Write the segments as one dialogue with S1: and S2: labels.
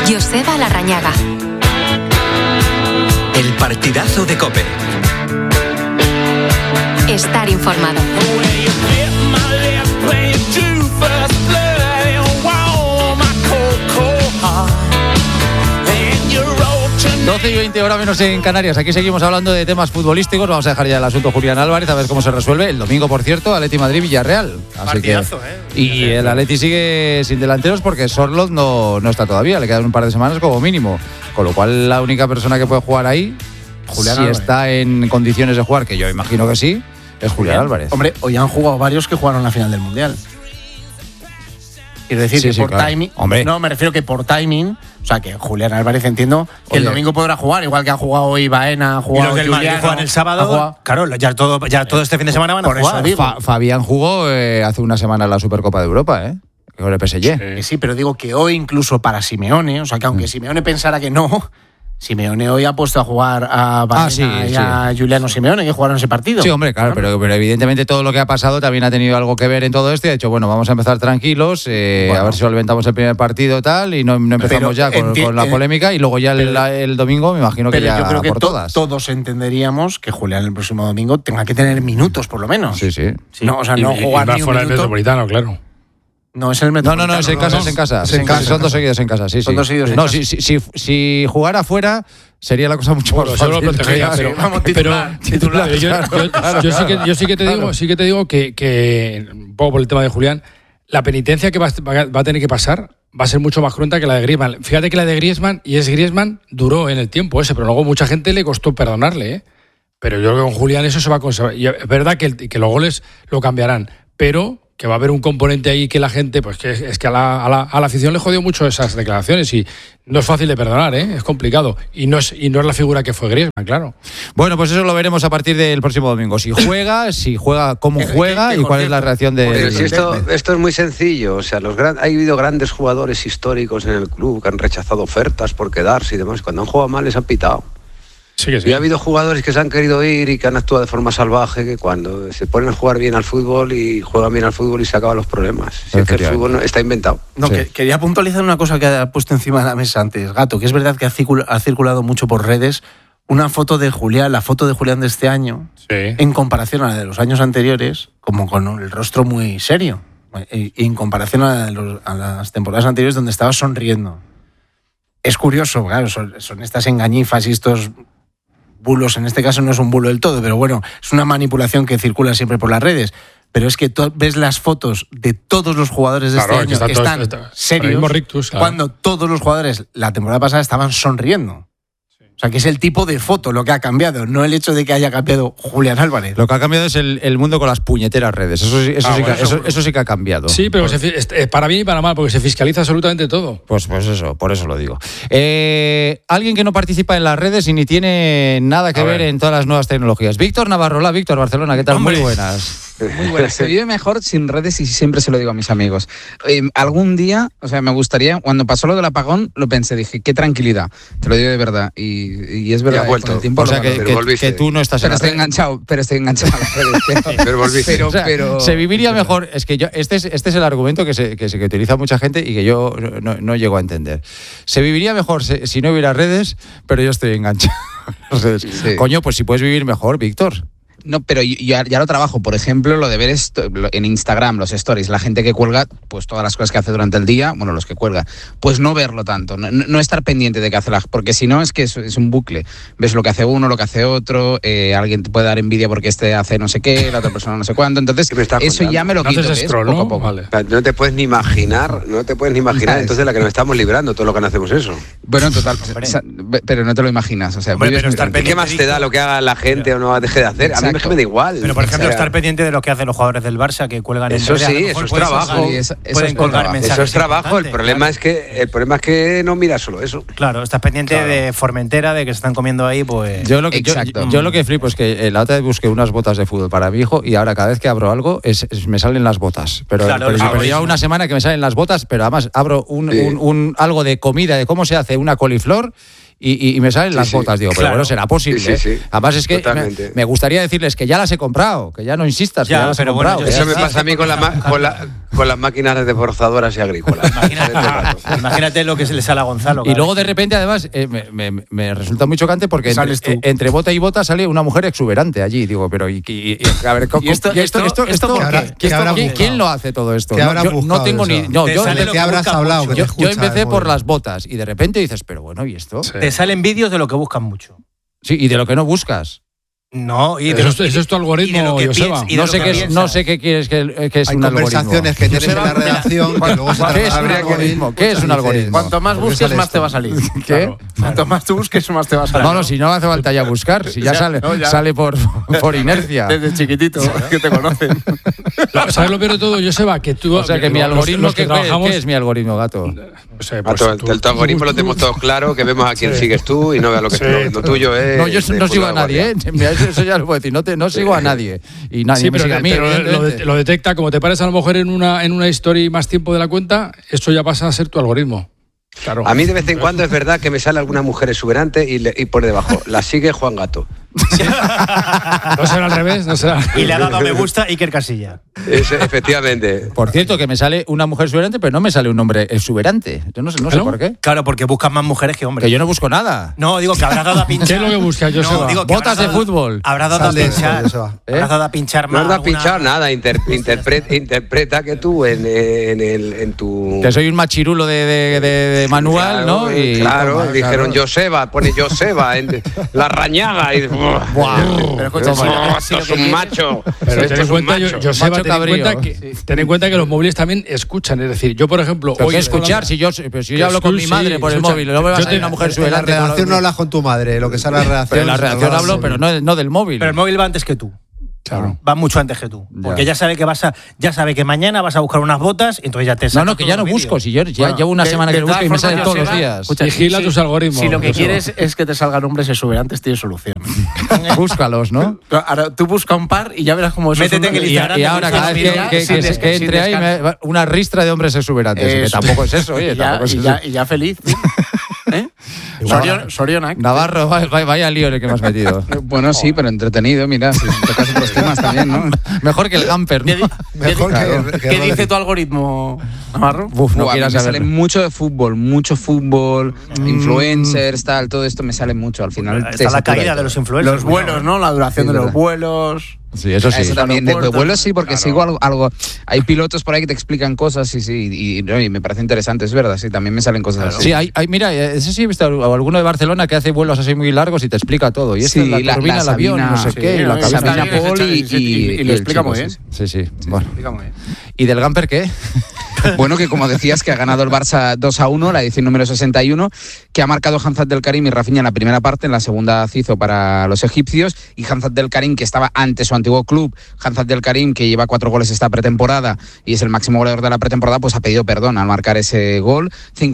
S1: Joseba Larrañaga.
S2: El partidazo de COPE.
S1: Estar informado.
S3: 12:20 horas menos en Canarias. Aquí seguimos hablando de temas futbolísticos. Vamos a dejar ya el asunto Julián Álvarez, a ver cómo se resuelve. El domingo, por cierto, Atleti Madrid-Villarreal.
S4: Partidazo,
S3: Y el Atleti sigue sin delanteros porque Sorloth no está todavía. Le quedan un par de semanas como mínimo. Con lo cual, la única persona que puede jugar ahí, Julián Álvarez, está en condiciones de jugar, que yo imagino que sí, es Julián Álvarez.
S4: Hombre, hoy han jugado varios que jugaron la final del Mundial. Quiero decir que por timing. Hombre. No, me refiero que por timing. O sea, que Julián Álvarez entiendo que el domingo podrá jugar, igual que ha jugado hoy Baena, ha jugado.
S5: Y los del Madrid juegan el sábado. Claro, ya todo este fin de semana van a jugar.
S3: Fabián jugó hace una semana en la Supercopa de Europa, con el PSG.
S4: Sí, pero digo que hoy incluso para Simeone, o sea, que aunque Simeone pensara que no, Simeone hoy ha puesto a jugar a Baena y a Giuliano Simeone, que jugaron ese partido.
S3: Sí, hombre, claro, pero evidentemente todo lo que ha pasado también ha tenido algo que ver en todo esto. Y ha dicho, bueno, vamos a empezar tranquilos, a ver si solventamos el primer partido tal, y no empezamos ya con la polémica, y luego ya el domingo me imagino que ya
S4: yo creo que
S3: por todas.
S4: Todos entenderíamos que Julián el próximo domingo tenga que tener minutos, por lo menos.
S3: Sí.
S4: No, o sea, no jugar ni un
S6: fuera del
S4: minuto.
S6: Metropolitano, claro.
S4: No, es el Metropolitano.
S3: No, es en casa. Son dos seguidos en casa, sí.
S4: Son dos seguidos en casa.
S3: Si jugara afuera sería la cosa mucho más fácil.
S6: Titular. Yo sí que te digo que un poco por el tema de Julián, la penitencia que va a tener que pasar va a ser mucho más cruenta que la de Griezmann. Fíjate que la de Griezmann duró en el tiempo ese, pero luego mucha gente le costó perdonarle, Pero yo creo que con Julián eso se va a conservar. Y es verdad que los goles lo cambiarán, pero que va a haber un componente ahí que la gente, pues que es que a la afición le jodió mucho esas declaraciones, y no es fácil de perdonar, es complicado, y no es la figura que fue Griezmann, claro.
S3: Bueno, pues eso lo veremos a partir del próximo domingo. Si juega, cómo juega y cuál es la reacción de...
S7: Pero si esto es muy sencillo, o sea, ha habido grandes jugadores históricos en el club que han rechazado ofertas por quedarse y demás, cuando han jugado mal les han pitado.
S6: Sí.
S7: Y ha habido jugadores que se han querido ir y que han actuado de forma salvaje, que cuando se ponen a jugar bien al fútbol y juegan bien al fútbol y se acaban los problemas. Si es que el fútbol está inventado.
S4: No, quería puntualizar una cosa que ha puesto encima de la mesa antes, Gato, que es verdad que ha circulado mucho por redes una foto de Julián, la foto de Julián de este año, en comparación a la de los años anteriores, como con el rostro muy serio, en comparación a las temporadas anteriores donde estaba sonriendo. Es curioso, claro, son estas engañifas y estos bulos. En este caso no es un bulo del todo, pero bueno, es una manipulación que circula siempre por las redes. Pero es que ves las fotos de todos los jugadores de este año que están serios,
S6: rictus,
S4: cuando todos los jugadores la temporada pasada estaban sonriendo. O sea, que es el tipo de foto lo que ha cambiado, no el hecho de que haya cambiado Julián Álvarez.
S3: Lo que ha cambiado es el mundo con las puñeteras redes. Eso sí que ha cambiado.
S6: Sí, pero para bien y para mal, porque se fiscaliza absolutamente todo.
S3: Pues eso, por eso lo digo. Alguien que no participa en las redes y ni tiene nada que ver en todas las nuevas tecnologías. Víctor Navarro, hola Víctor, Barcelona, ¿qué tal?
S8: Hombre.
S3: Muy buenas.
S8: Muy buenas. Se vive mejor sin redes, y siempre se lo digo a mis amigos. Algún día, me gustaría, cuando pasó lo del apagón, lo pensé, dije, qué tranquilidad. Te lo digo de verdad. Y es verdad.
S7: Con el
S3: tiempo, o sea, que tú no estás en
S8: pero estoy enganchado a las redes.
S7: Pero volviste.
S8: Pero
S3: se viviría mejor. Es que este es el argumento que utiliza mucha gente y que yo no llego a entender. Se viviría mejor si no hubiera redes, pero yo estoy enganchado. Sí. Coño, pues si puedes vivir mejor, Víctor.
S8: No, pero yo ya lo trabajo. Por ejemplo, lo de ver en Instagram, los stories, la gente que cuelga, pues todas las cosas que hace durante el día, bueno, los que cuelga, pues no verlo tanto, no estar pendiente de qué hace porque si no es que es un bucle. Ves lo que hace uno, lo que hace otro, alguien te puede dar envidia porque hace no sé qué, la otra persona no sé cuánto, entonces eso ya me lo quito, poco a poco.
S7: Vale. No te puedes ni imaginar, entonces la que nos estamos librando, todo lo que no hacemos eso.
S8: Bueno, total, pero no te lo imaginas,
S7: ¿Qué más te da lo que haga la gente o no deje de hacer? A mí me da igual.
S5: Pero, por ejemplo, estar pendiente de lo que hacen los jugadores del Barça, que cuelgan en
S7: eso sí, eso es trabajo.
S5: Pueden colgar mensajes.
S7: Eso es trabajo. El problema es que no miras solo eso.
S5: Claro, estás pendiente de Formentera, de que se están comiendo ahí, pues...
S3: Yo lo que flipo es que la otra vez busqué unas botas de fútbol para mi hijo y ahora cada vez que abro algo me salen las botas. Pero lleva una semana que me salen las botas, pero además abro algo de comida, de cómo se hace una coliflor, y me salen las botas, digo, pero bueno, será posible.
S7: Sí.
S3: Además es que me gustaría decirles que ya las he comprado, que ya no insistas, que ya las he comprado.
S7: Eso me pasa a mí con la con las máquinas desbrozadoras y agrícolas.
S5: Imagínate lo que se le sale a Gonzalo.
S3: Y luego de repente, además, me resulta muy chocante porque entre bota y bota sale una mujer exuberante allí. Digo, pero a ver, ¿quién lo hace todo esto? Yo no tengo ni... No, yo empecé por las botas y de repente dices, pero bueno, ¿y esto?
S5: Te salen vídeos de lo que buscan mucho.
S3: Sí, y de lo que no buscas.
S5: No,
S6: eso es tu algoritmo, Joseba.
S3: No sé qué quieres que es un algoritmo.
S9: Hay conversaciones que tienes en la redacción que luego se
S3: ¿Qué es un algoritmo? ¿Qué es un algoritmo?
S4: Cuanto más busques, más te va a salir.
S3: ¿Qué?
S4: Cuanto más tú busques, más te va a salir.
S3: No, si no hace falta ya buscar, si ya sale por inercia.
S4: Desde chiquitito, que te conocen.
S6: ¿Sabes lo peor de todo, Joseba? Que tú...
S3: O sea, que mi algoritmo, ¿qué es mi algoritmo, Gato?
S7: Tu algoritmo lo tenemos todos claro, que vemos a quién sigues tú y no veas lo que lo tuyo es...
S3: No, yo no sigo a nadie, ¿eh? Eso ya lo puedo decir. No sigo a nadie. Y nadie me sigue a mí.
S6: Pero lo detecta, como te pares a lo mejor en una story más tiempo de la cuenta, eso ya pasa a ser tu algoritmo. Claro.
S7: A mí de vez en cuando es verdad que me sale alguna mujer exuberante y por debajo, la sigue Juan Gato.
S6: No será al revés, no será.
S5: Y le ha dado a me gusta Iker Casilla.
S7: Efectivamente.
S3: Por cierto, que me sale una mujer exuberante, pero no me sale un hombre exuberante. Yo no sé por qué.
S5: Claro, porque buscan más mujeres que hombres.
S3: Que yo no busco nada.
S5: No, digo que habrás dado a pinchar.
S6: ¿Qué es lo que buscas, Joseba?
S5: No,
S3: botas de fútbol.
S5: Habrás dado a pinchar. Habrás dado a pinchar más.
S7: No has dado a pinchar nada. Interpreta que tú en tu...
S3: Que soy un machirulo de manual,
S7: claro,
S3: ¿no?
S7: Y claro, dijeron Joseba, pone Joseba en la rañaga y...
S5: Pero escucha,
S7: esto es un macho.
S6: Pero
S7: esto es un macho.
S6: Joseba, ten en cuenta que los móviles también escuchan. Es decir, yo, por ejemplo...
S3: Hoy escuchar, si yo hablo con mi madre por el móvil, no me vas a salir una mujer exuberante.
S9: En la redacción no hablas con tu madre, lo que sale en la redacción...
S3: En la redacción hablo, pero no del móvil.
S5: Pero el móvil va antes que tú.
S6: Claro.
S5: Va mucho antes que tú. Porque ya sabe que mañana vas a buscar unas botas y entonces ya te
S3: No, que ya no busco. Si yo ya llevo una semana que lo busco y me salen todos los días.
S6: Vigila tus algoritmos.
S4: Si lo que quieres es que te salgan hombres exuberantes, tienes solución.
S3: Búscalos, ¿no?
S4: Ahora tú busca un par y ya verás cómo eso.
S5: Métete en el Instagram.
S3: Y ahora cada vez que entre ahí una ristra de hombres exuberantes. Que tampoco es eso, oye.
S4: Y ya feliz. Sorionak.
S3: Navarro, vaya lío en el que me has metido.
S8: Bueno, sí, pero entretenido, mira, si tocas otros temas también, ¿no?
S3: Mejor que el Gamper, ¿no?
S4: ¿Qué dice tu algoritmo, Navarro?
S3: No quieras
S8: me
S3: saber.
S8: sale mucho fútbol, influencers, tal, todo esto me sale mucho al final.
S5: Está la caída de los influencers.
S4: Los vuelos, ¿no? La duración de los vuelos.
S3: Sí, eso sí.
S8: Eso también, de vuelos sí, porque sigo algo. Hay pilotos por ahí que te explican cosas y me parece interesante, es verdad, sí, también me salen cosas así.
S3: Sí, mira, ese sí he visto alguno de Barcelona que hace vuelos así muy largos y te explica todo. Y esto es la turbina, el avión, no sé qué, y la cabina
S8: Paul y
S4: lo explica muy bien.
S3: Sí. Bueno. ¿Y del Gamper qué?
S8: Bueno, que como decías, que ha ganado el Barça 2-1, la edición número 61, que ha marcado Hamza Del Karim y Rafinha en la primera parte, en la segunda hizo para los egipcios, y Hamza Del Karim, que estaba ante su antiguo club, Hamza Del Karim, que lleva 4 goles esta pretemporada y es el máximo goleador de la pretemporada, pues ha pedido perdón al marcar ese gol.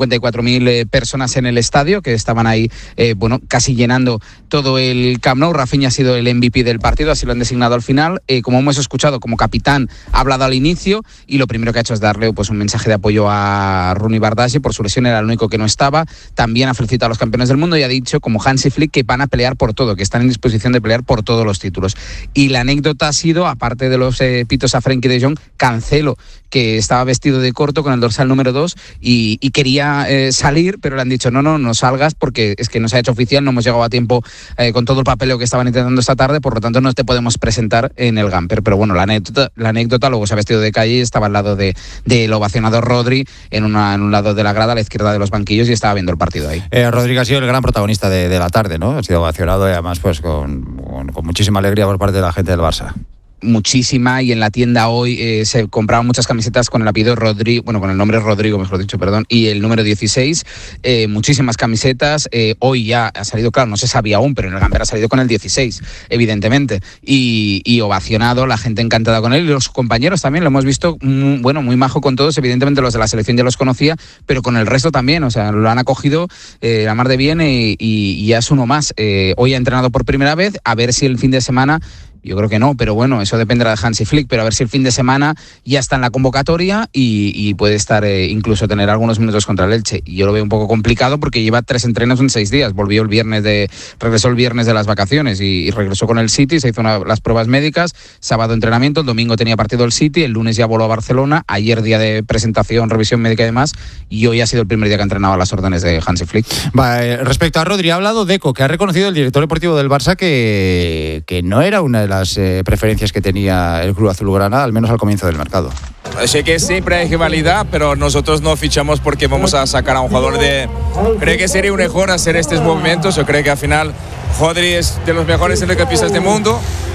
S8: 54.000 personas en el estadio, que estaban ahí, casi llenando todo el Camp Nou. Rafinha ha sido el MVP del partido, así lo han designado al final. Como hemos escuchado, como capitán, ha hablado al inicio y lo primero que ha hecho es darle pues un mensaje de apoyo a Rooney Bardghji, por su lesión, era el único que no estaba. También ha felicitado a los campeones del mundo y ha dicho, como Hansi Flick, que van a pelear por todo, que están en disposición de pelear por todos los títulos. Y la anécdota ha sido, aparte de los pitos a Frenkie de Jong, Cancelo, que estaba vestido de corto con el dorsal número 2 y quería salir, pero le han dicho no salgas porque es que no se ha hecho oficial, no hemos llegado a tiempo con todo el papeleo que estaban intentando esta tarde, por lo tanto no te podemos presentar en el Gamper. Pero bueno, la anécdota, luego se ha vestido de calle y estaba al lado del ovacionado Rodri en un lado de la grada, a la izquierda de los banquillos, y estaba viendo el partido ahí.
S3: Rodri ha sido el gran protagonista de la tarde, ¿no? Ha sido ovacionado y además pues con muchísima alegría por parte de la gente del Barça.
S8: Muchísima, y en la tienda hoy se compraban muchas camisetas con el apellido Rodrigo, con el nombre Rodrigo, mejor dicho, perdón, y el número 16, muchísimas camisetas. Hoy ya ha salido, claro, no se sabía aún, pero en el Gamper ha salido con el 16, evidentemente, y ovacionado, la gente encantada con él, y los compañeros también, lo hemos visto, muy majo con todos, evidentemente los de la selección ya los conocía, pero con el resto también, o sea, lo han acogido la mar de bien y ya es uno más. Hoy ha entrenado por primera vez, a ver si el fin de semana Yo creo que no, pero bueno, eso dependerá de Hansi Flick, pero a ver si el fin de semana ya está en la convocatoria y puede estar incluso tener algunos minutos contra el Elche. Y yo lo veo un poco complicado porque lleva 3 entrenos en 6 días. Regresó el viernes de las vacaciones y regresó con el City, se hizo las pruebas médicas, sábado entrenamiento, el domingo tenía partido el City, el lunes ya voló a Barcelona, ayer día de presentación, revisión médica y demás, y hoy ha sido el primer día que ha entrenado a las órdenes de Hansi Flick.
S3: Respecto a Rodri, ha hablado Deco, que ha reconocido el director deportivo del Barça que no era una de las preferencias que tenía el club azulgrana, al menos al comienzo del mercado.
S10: Sé que siempre hay rivalidad, pero nosotros no fichamos porque vamos a sacar a un jugador Creo que sería un error hacer estos movimientos. Yo creo que al final Rodri es de los mejores centrocampistas del mundo.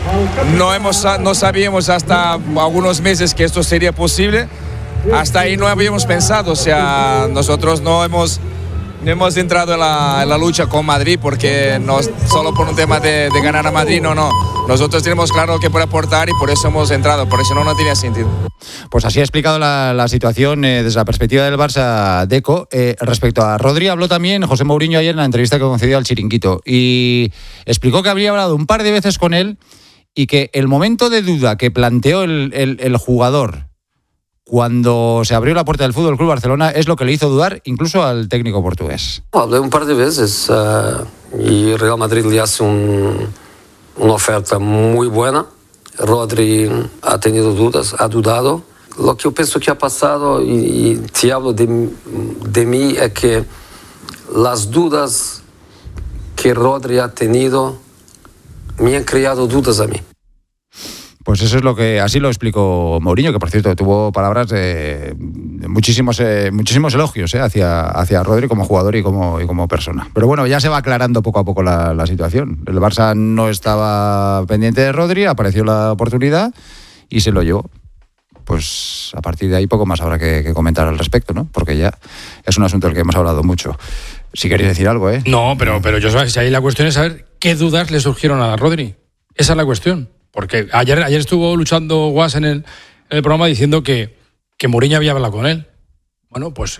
S10: No sabíamos hasta algunos meses que esto sería posible. Hasta ahí no habíamos pensado. O sea, nosotros no hemos entrado en la lucha con Madrid porque no solo por un tema de ganar a Madrid, no. Nosotros tenemos claro lo que puede aportar y por eso hemos entrado, por eso no tenía sentido.
S3: Pues así ha explicado la situación desde la perspectiva del Barça, Deco. Respecto a Rodri, habló también José Mourinho ayer en la entrevista que concedió al Chiringuito y explicó que habría hablado un par de veces con él y que el momento de duda que planteó el jugador cuando se abrió la puerta del Fútbol Club Barcelona es lo que le hizo dudar incluso al técnico portugués.
S11: Hablé un par de veces y Real Madrid le hace una oferta muy buena. Rodri ha tenido dudas, ha dudado. Lo que yo pienso que ha pasado, y te hablo de mí, es que las dudas que Rodri ha tenido me han creado dudas a mí.
S3: Pues eso es así lo explicó Mourinho, que por cierto tuvo palabras de muchísimos elogios hacia Rodri como jugador y como persona. Pero bueno, ya se va aclarando poco a poco la situación. El Barça no estaba pendiente de Rodri, apareció la oportunidad y se lo llevó. Pues a partir de ahí poco más habrá que comentar al respecto, ¿no? Porque ya es un asunto del que hemos hablado mucho. Si queréis decir algo, ¿eh?
S6: No, pero yo sabes, si ahí la cuestión es saber qué dudas le surgieron a Rodri. Esa es la cuestión. Porque ayer estuvo luchando Guas en el programa diciendo que Mourinho había hablado con él. Bueno, pues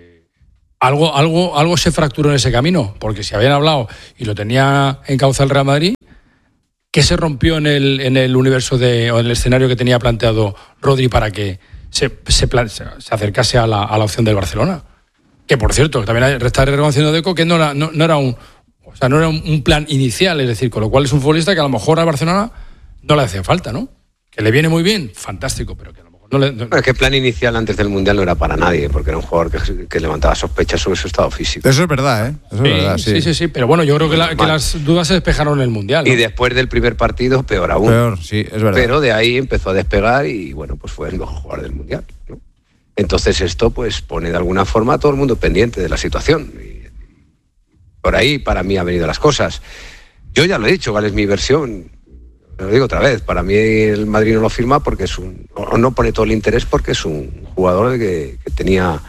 S6: algo se fracturó en ese camino, porque si habían hablado y lo tenía encauzado el Real Madrid, ¿qué se rompió en el universo o en el escenario que tenía planteado Rodri para que se acercase a la opción del Barcelona? Que por cierto, también está reconociendo Deco que no era un plan inicial, es decir, con lo cual es un futbolista que a lo mejor a Barcelona no le hacía falta, ¿no? Que le viene muy bien, fantástico, pero que a lo mejor no le...
S7: Es que el plan inicial antes del Mundial no era para nadie, porque era un jugador que levantaba sospechas sobre su estado físico.
S3: Eso es verdad, ¿eh? Eso es verdad,
S6: sí. Pero bueno, yo creo que las dudas se despejaron en el Mundial, ¿no?
S7: Y después del primer partido, peor aún.
S3: Peor, sí, es verdad.
S7: Pero de ahí empezó a despegar y, bueno, pues fue el mejor jugador del Mundial, ¿no? Entonces esto, pues, pone de alguna forma a todo el mundo pendiente de la situación. Y por ahí, para mí, han venido las cosas. Yo ya lo he dicho, ¿cuál es mi versión? Lo digo otra vez, para mí el Madrid no lo firma porque o no pone todo el interés porque es un jugador que tenía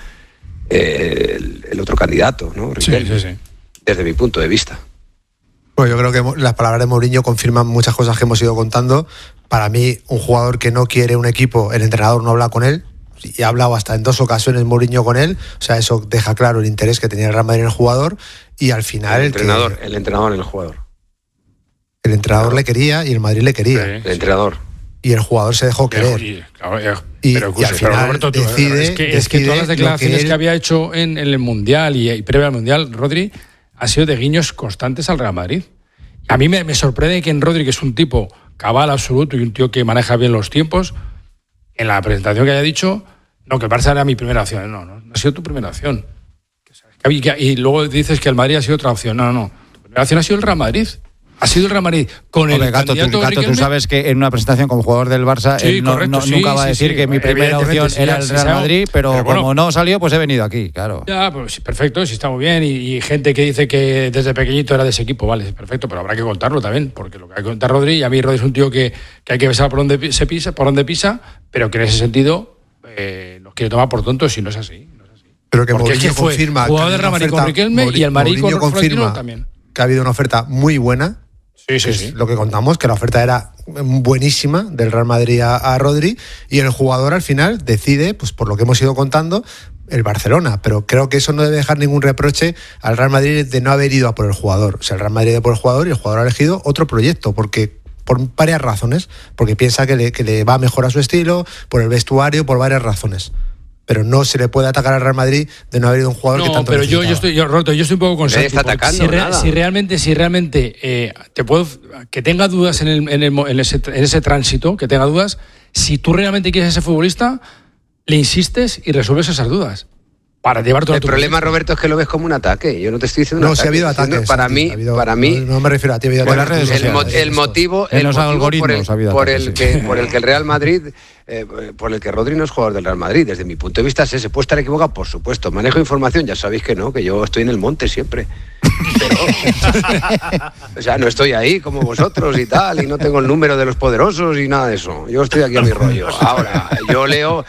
S7: el otro candidato, ¿no?
S6: Sí.
S7: Desde mi punto de vista.
S9: Pues yo creo que las palabras de Mourinho confirman muchas cosas que hemos ido contando. Para mí, un jugador que no quiere un equipo, el entrenador no habla con él, y ha hablado hasta en 2 ocasiones Mourinho con él, o sea, eso deja claro el interés que tenía el Real Madrid en el jugador, y al final...
S7: El entrenador en el jugador.
S9: El entrenador le quería y el Madrid le quería.
S7: Sí. El entrenador.
S9: Y el jugador se dejó querer. Y al final
S6: Roberto,
S9: decide...
S6: Es que todas las declaraciones que había hecho en el Mundial y previo al Mundial, Rodri, han sido de guiños constantes al Real Madrid. A mí me sorprende que en Rodri, que es un tipo cabal absoluto y un tío que maneja bien los tiempos, en la presentación que haya dicho, no, que el Barça era mi primera opción. No ha sido tu primera opción. Y luego dices que el Madrid ha sido otra opción. No. Tu primera opción ha sido el Real Madrid. Ha sido el Real Madrid con el candidato
S3: Gato, tú sabes que en una presentación como jugador del Barça nunca va a decir que mi primera opción era el Real Madrid, pero como no salió, pues he venido aquí, claro.
S6: Ya, pues sí, perfecto, sí está muy bien. Y gente que dice que desde pequeñito era de ese equipo, vale, perfecto, pero habrá que contarlo también, porque lo que hay que contar Rodri, y a mí Rodri es un tío que hay que besar por donde pisa, pero que en ese sentido nos quiere tomar por tontos si no es así.
S9: Pero que Mourinho confirma
S6: jugador de Real Madrid con Riquelme y el Madrid con
S9: confirma
S6: también.
S9: Que ha habido una oferta muy buena.
S6: Sí.
S9: Lo que contamos, que la oferta era buenísima del Real Madrid a Rodri, y el jugador al final decide, pues por lo que hemos ido contando, el Barcelona. Pero creo que eso no debe dejar ningún reproche al Real Madrid de no haber ido a por el jugador. O sea, el Real Madrid ha ido por el jugador y el jugador ha elegido otro proyecto, porque por varias razones, porque piensa que le va mejor a su estilo, por el vestuario, por varias razones. Pero no se le puede atacar al Real Madrid de no haber ido un jugador que tanto necesitaba.
S6: Yo estoy un poco con Santi. Si realmente te puedo que tenga dudas en ese tránsito, que tenga dudas, si tú realmente quieres a ese futbolista, le insistes y resuelves esas dudas. Para llevar todo
S7: el problema, Roberto, es que lo ves como un ataque. Yo no te estoy diciendo un ataque.
S9: No, si ha habido ataques.
S7: Para mí,
S9: no me refiero a ti.
S7: El motivo por el que el Real Madrid, por el que Rodri no es jugador del Real Madrid, desde mi punto de vista es ese. ¿Puede estar equivocado? Por supuesto. Manejo información, ya sabéis que no, que yo estoy en el monte siempre. Pero, o sea, no estoy ahí como vosotros y tal, y no tengo el número de los poderosos y nada de eso. Yo estoy aquí a mi rollo. Ahora, yo leo,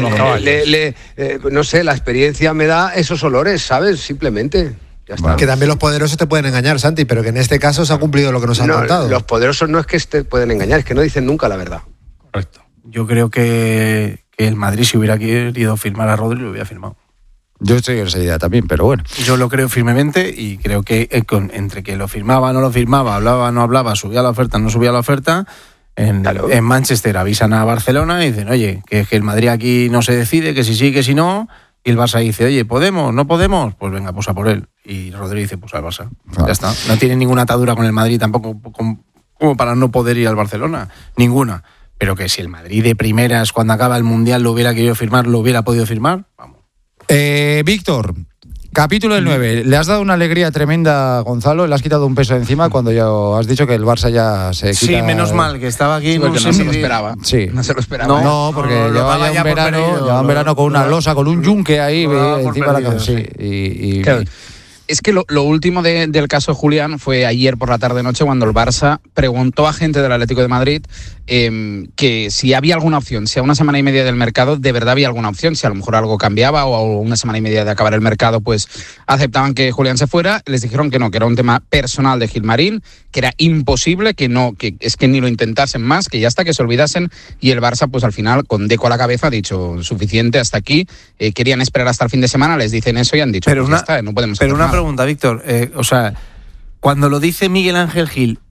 S7: no sé, la experiencia me da esos olores, ¿sabes? Simplemente. Ya está.
S9: Que también los poderosos te pueden engañar, Santi, pero que en este caso se ha cumplido lo que nos han contado.
S7: Los poderosos no es que te pueden engañar, es que no dicen nunca la verdad.
S4: Correcto. Yo creo que el Madrid, si hubiera querido firmar a Rodri, lo hubiera firmado.
S3: Yo estoy en esa idea también, pero bueno.
S4: Yo lo creo firmemente y creo que entre que lo firmaba, no lo firmaba, hablaba, no hablaba, subía la oferta, no subía la oferta, en Manchester avisan a Barcelona y dicen, oye, que el Madrid aquí no se decide, que si sí, que si no. Y el Barça dice, oye, ¿podemos? ¿No podemos? Pues venga, pues a por él. Y Rodri dice, pues al Barça. Ya está. No tiene ninguna atadura con el Madrid tampoco como para no poder ir al Barcelona. Ninguna. Pero que si el Madrid de primeras, cuando acaba el Mundial, lo hubiera querido firmar, lo hubiera podido firmar, vamos.
S3: Víctor, capítulo del 9. Le has dado una alegría tremenda a Gonzalo, le has quitado un peso de encima cuando ya has dicho que el Barça ya se quita...
S4: Sí, menos mal que estaba aquí.
S8: Porque no se lo esperaba.
S3: Sí.
S8: No se lo esperaba.
S3: No, porque llevaba ya un verano con una losa, con un yunque ahí encima de la cabeza. Sí.
S8: Claro. Es que lo último del caso de Julián fue ayer por la tarde-noche cuando el Barça preguntó a gente del Atlético de Madrid que si había alguna opción, si a una semana y media del mercado de verdad había alguna opción, si a lo mejor algo cambiaba o a una semana y media de acabar el mercado pues aceptaban que Julián se fuera. Les dijeron que no, que era un tema personal de Gilmarín, que era imposible, que es que ni lo intentasen más, que ya hasta que se olvidasen, y el Barça pues al final con Deco a la cabeza ha dicho suficiente, hasta aquí. Querían esperar hasta el fin de semana, les dicen eso y han dicho
S4: pero
S8: pues ya está, no podemos hacer
S4: nada.
S8: Pregunta,
S4: Víctor, cuando lo dice Miguel Ángel Gil